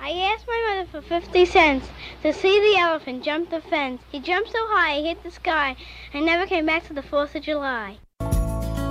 I asked my mother for 50 cents to see the elephant jump the fence. He jumped so high he hit the sky and never came back to the 4th of July.